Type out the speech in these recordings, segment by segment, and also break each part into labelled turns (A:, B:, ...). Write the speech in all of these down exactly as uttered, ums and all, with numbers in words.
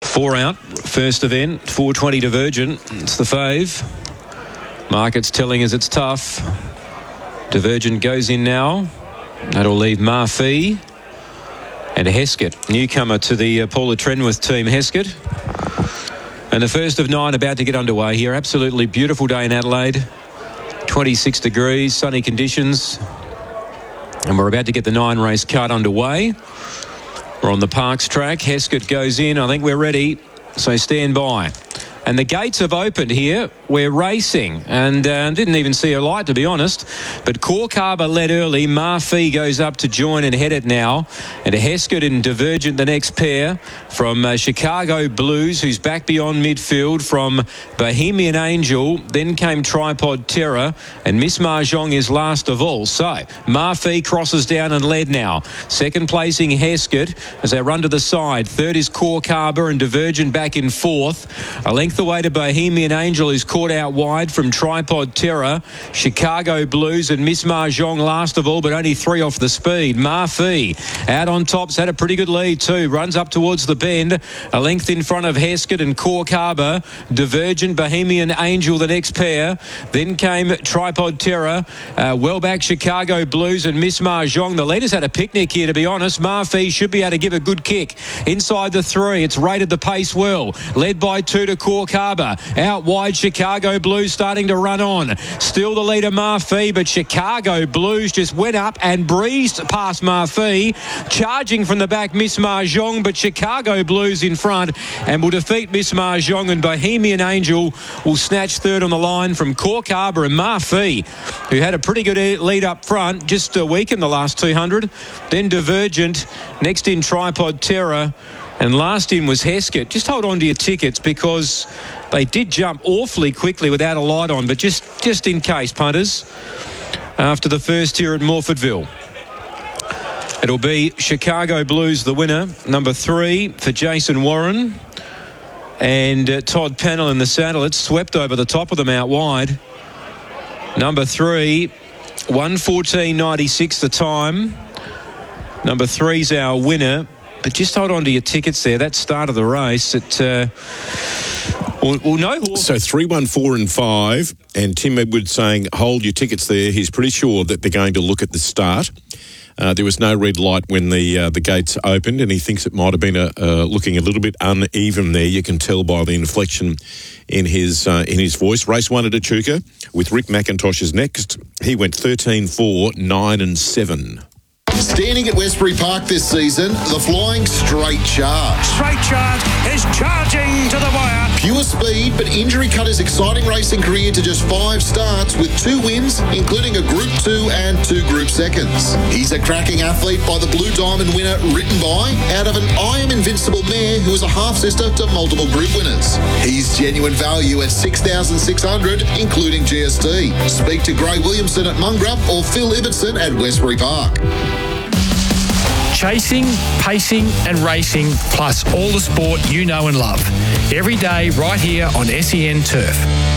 A: Four out, first event, four twenty Divergent. It's the fave. Market's telling us it's tough. Divergent goes in now. That'll leave Marfee and Heskett, newcomer to the uh, Paula Trenworth team, Heskett. And the first of nine about to get underway here. Absolutely beautiful day in Adelaide. twenty-six degrees, sunny conditions. And we're about to get the nine race card underway. We're on the Parks track. Heskett goes in. I think we're ready. So stand by. And the gates have opened here. We're racing. And uh, didn't even see a light, to be honest. But Cork Harbour led early. Marfee goes up to join and head it now. And Heskett and Divergent, the next pair. From uh, Chicago Blues, who's back beyond midfield. From Bohemian Angel. Then came Tripod Terror. And Miss Mahjong is last of all. So Marfee crosses down and led now. Second placing Heskett as they run to the side. Third is Cork Harbour and Divergent back in fourth. A length away to Bohemian Angel, who's caught out wide from Tripod Terror. Chicago Blues and Miss Mahjong last of all, but only three off the speed. Marfee out on top's had a pretty good lead too. Runs up towards the bend. A length in front of Heskett and Cork Harbour. Divergent, Bohemian Angel, the next pair. Then came Tripod Terror. Uh, well back Chicago Blues and Miss Mahjong. The leaders had a picnic here, to be honest. Marfee should be able to give a good kick. Inside the three, it's rated the pace well. Led by two to Cork Harbour. Out wide, Chicago Blues starting to run on. Still the leader, Marfee, but Chicago Blues just went up and breezed past Marfee. Charging from the back, Miss Mahjong, but Chicago Blues in front and will defeat Miss Mahjong, and Bohemian Angel will snatch third on the line from Cork Harbour and Marfee, who had a pretty good lead up front, just a week in the last two hundred. Then Divergent, next in Tripod Terror. And last in was Heskett. Just hold on to your tickets because they did jump awfully quickly without a light on, but just, just in case, punters, after the first here at Morfordville. It'll be Chicago Blues, the winner. Number three for Jason Warren. And uh, Todd Pennell in the saddle. It's swept over the top of them out wide. Number three, one fourteen ninety-six the time. Number three's our winner. But just hold on to your tickets there. That start of the race, it uh, will we'll know.
B: So three, one, four, and five, and Tim Edwards saying hold your tickets there. He's pretty sure that they're going to look at the start. Uh, there was no red light when the uh, the gates opened, and he thinks it might have been a, uh, looking a little bit uneven there. You can tell by the inflection in his uh, in his voice. Race one at Echuca with Rick McIntosh is next. He went thirteen, four, nine, and seven.
C: Standing at Westbury Park this season, the Flying Straight Charge.
D: Straight Charge is charging to the wire.
C: Pure speed, but injury cut his exciting racing career to just five starts with two wins, including a Group two and two Group seconds. He's a cracking athlete by the Blue Diamond winner written by, out of an I Am Invincible mare who is a half-sister to multiple group winners. He's genuine value at six thousand six hundred dollars, including G S T. Speak to Gray Williamson at Mungrup or Phil Ibbotson at Westbury Park.
D: Chasing, pacing and racing, plus all the sport you know and love. Every day right here on S E N Turf.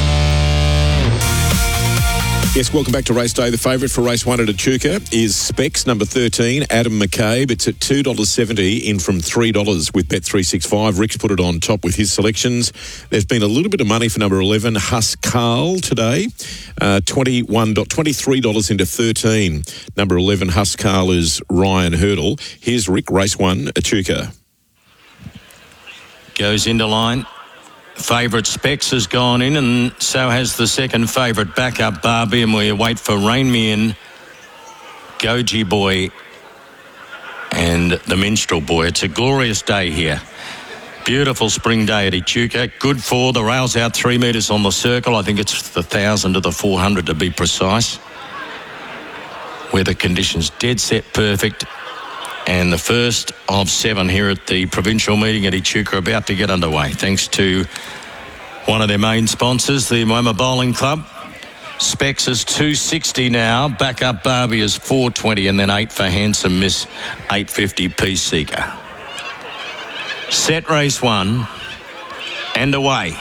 B: Yes, welcome back to Race Day. The favourite for race one at Echuca is Specs, number thirteen, Adam McCabe. It's at two dollars seventy, in from three dollars with Bet three sixty-five. Rick's put it on top with his selections. There's been a little bit of money for number eleven, Huss Carl, today. Uh, twenty-one, twenty-three dollars into thirteen. Number eleven, Huss Carl, is Ryan Hurdle. Here's Rick, race one, Echuca.
E: Goes into line. Favourite Specs has gone in, and so has the second favourite backup Barbie, and we wait for Rain Me In, Goji Boy and the Minstrel Boy. It's a glorious day here. Beautiful spring day at Echuca. Good for the rails out three metres on the circle. I think it's the thousand to the four hundred to be precise. Weather conditions dead set perfect. And the first of seven here at the provincial meeting at Echuca about to get underway, thanks to one of their main sponsors, the Moama Bowling Club. Specs is two sixty now. Backup Barbie is four twenty, and then eight for Handsome Miss, eight fifty Peace Seeker. Set race one and away.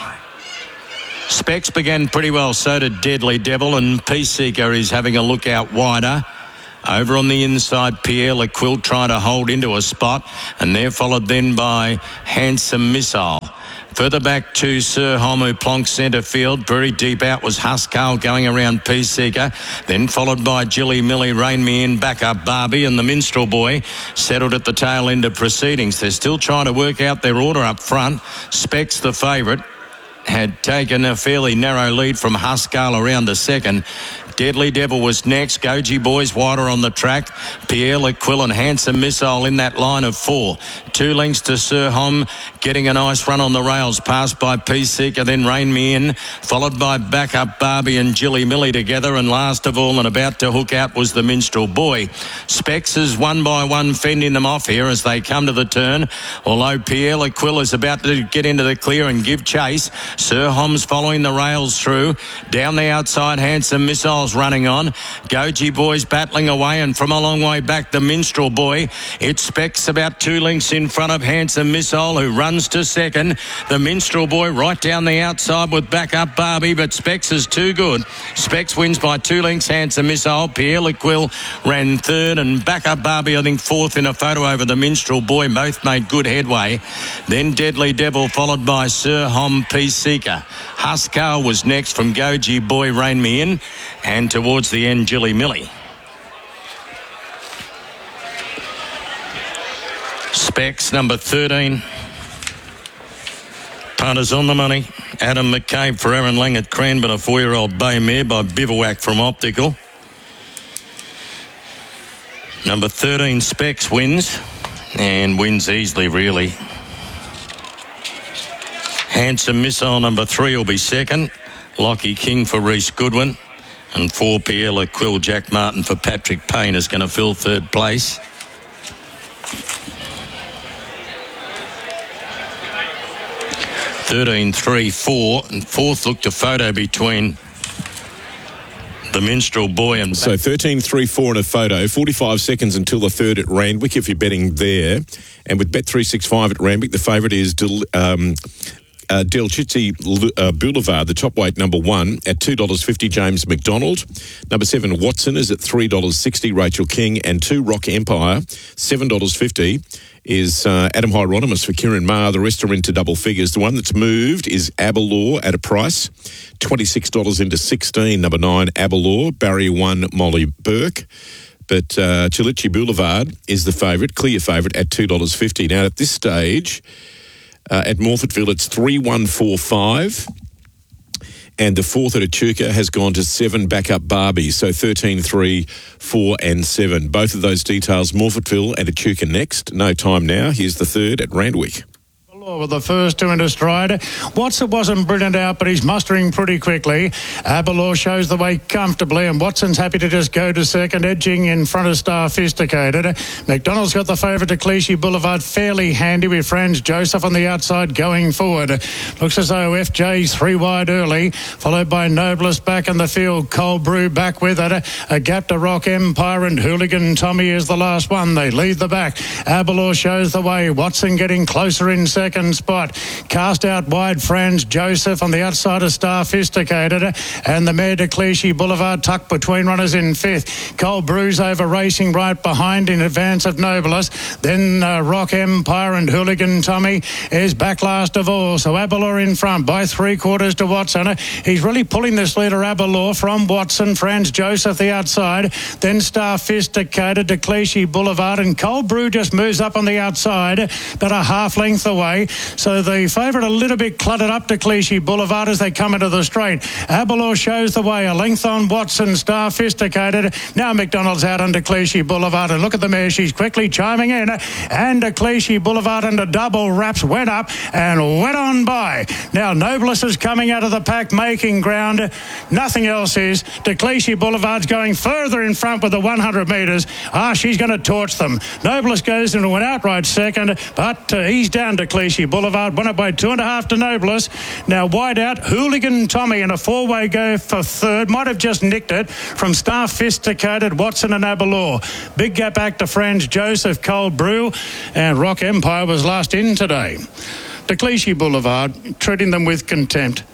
E: Specs began pretty well, so did Deadly Devil, and Peace Seeker is having a look out wider. Over on the inside, Pierre Lequill trying to hold into a spot, and they're followed then by Handsome Missile. Further back to Sir Homu Plonk centre field. Very deep out was Huskal going around Peace Seeker. Then followed by Jilly Millie, Rain Me In, back up Barbie, and the Minstrel Boy settled at the tail end of proceedings. They're still trying to work out their order up front. Specs, the favourite, had taken a fairly narrow lead from Huskal around the second. Deadly Devil was next. Goji Boys wider on the track. Pierre Lequill and Handsome Missile in that line of four. Two lengths to Sir Hom, getting a nice run on the rails. Passed by Peace Seeker, then Rain Me In. Followed by Backup Barbie and Jilly Millie together. And last of all, and about to hook out, was the Minstrel Boy. Specs is one by one fending them off here as they come to the turn. Although Pierre Lequill is about to get into the clear and give chase. Sir Hom's following the rails through. Down the outside, Handsome Missile's running on. Goji Boys battling away, and from a long way back, the Minstrel Boy. It Specs about two lengths in front of Handsome Missile, who runs to second. The Minstrel Boy right down the outside with backup Barbie, but Specs is too good. Specs wins by two lengths. Handsome Missile. Pierre Lequill ran third, and backup Barbie, I think, fourth in a photo over the Minstrel Boy. Both made good headway. Then Deadly Devil, followed by Sir Hom Peace Seeker. Huskal was next from Goji Boy, Rain Me In, and towards the end, Jilly Millie. Specs, number thirteen. Punters on the money. Adam McCabe for Aaron Lang at Cranbourne, a four-year-old bay mare by Bivouac from Optical. Number thirteen, Specs, wins, and wins easily, really. Handsome Missile, number three, will be second. Lockie King for Reece Goodwin. And four, Pierre Lequill, Jack Martin for Patrick Payne is going to fill third place. thirteen, three, four. And fourth looked a photo between the Minstrel Boy and...
B: So thirteen, three, four in a photo. forty-five seconds until the third at Randwick if you're betting there. And with Bet three sixty-five at Randwick, the favourite is... Del, um, Uh, Del Chitzi uh, Boulevard, the top weight number one, at two dollars fifty, James McDonald. Number seven, Watson, is at three dollars sixty, Rachel King. And two, Rock Empire, seven dollars fifty, is uh, Adam Hieronymus for Kieran Maher. The rest are into double figures. The one that's moved is Abelor at a price, twenty-six dollars into sixteen. Number nine, Abelor. Barrier one, Molly Burke. But uh, Chilichi Boulevard is the favourite, clear favourite, at two dollars fifty. Now, at this stage... Uh, at Morfordville, it's three one four five, and the fourth at Echuca has gone to seven backup Barbie, so thirteen, three, four and seven. Both of those details, Morfordville and Echuca next. No time now. Here's the third at Randwick.
D: With the first two into stride. Watson wasn't brilliant out, but he's mustering pretty quickly. Abelor shows the way comfortably, and Watson's happy to just go to second, edging in front of Star-Fisticated. McDonald's got the favourite to Clichy Boulevard fairly handy, with Franz Joseph on the outside going forward. Looks as though F J's three wide early, followed by Noblest back in the field. Cold Brew back with it. A gap to Rock Empire, and Hooligan Tommy is the last one. They lead the back. Abelor shows the way. Watson getting closer in second. Second spot. Cast out wide, Franz Joseph on the outside of Star-Fisticated, and the mare de Clichy Boulevard tucked between runners in fifth. Cold Brews over racing right behind in advance of Noblest. Then uh, Rock Empire and Hooligan Tommy is back last of all. So Abelor in front by three quarters to Watson. He's really pulling this leader, Abelor, from Watson. Franz Joseph the outside. Then Star-Fisticated to Clichy Boulevard, and Cold Brew just moves up on the outside, but a half length away. So the favourite a little bit cluttered up to Clichy Boulevard as they come into the straight. Abelor shows the way, a length on Watson, Star-Fisticated. Now McDonald's out under Clichy Boulevard, and look at the mare, she's quickly chiming in, and a Clichy Boulevard under double wraps went up and went on by. Now Noblest is coming out of the pack, making ground. Nothing else is. De Clichy Boulevard's going further in front with the one hundred metres. Ah, she's going to torch them. Noblest goes into an outright second, but uh, he's down to Clichy Boulevard, won it by two and a half to Noblest. Now wide out, Hooligan Tommy in a four-way go for third. Might have just nicked it from Star-Fisticated, Watson and Abelor. Big gap back to Franz Joseph, Cold Brew, and Rock Empire was last in today. De Clichy Boulevard, treating them with contempt.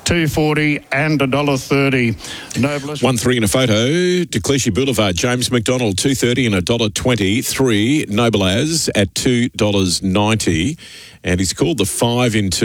D: two forty and one dollar thirty. Noblest.
B: One three in a photo. Declesia Boulevard. James McDonald, two thirty and one dollar twenty. Three, Noble As at two dollars ninety. And he's called the five in two.